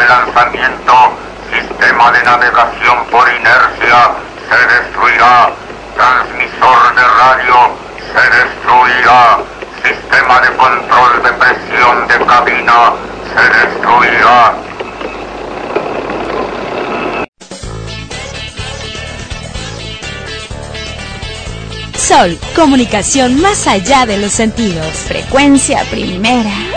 lanzamiento, sistema de navegación por inercia, se destruirá. Transmisor de radio, se destruirá. Sistema de control de presión de cabina, se destruirá. Sol, comunicación más allá de los sentidos. Frecuencia primera.